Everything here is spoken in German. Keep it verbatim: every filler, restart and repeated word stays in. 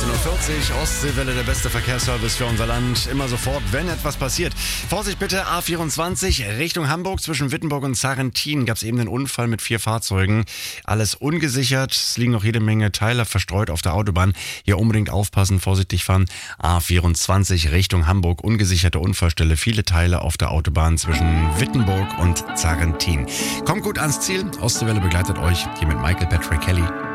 achtzehn Uhr vierzig, Ostseewelle, der beste Verkehrsservice für unser Land. Immer sofort, wenn etwas passiert. Vorsicht bitte, A vierundzwanzig Richtung Hamburg. Zwischen Wittenburg und Sarrentin gab es eben einen Unfall mit vier Fahrzeugen. Alles ungesichert. Es liegen noch jede Menge Teile verstreut auf der Autobahn. Hier unbedingt aufpassen, vorsichtig fahren. A vierundzwanzig Richtung Hamburg, ungesicherte Unfallstelle. Viele Teile auf der Autobahn zwischen Wittenburg und Sarrentin. Kommt gut ans Ziel. Ostseewelle begleitet euch hier mit Michael Patrick Kelly.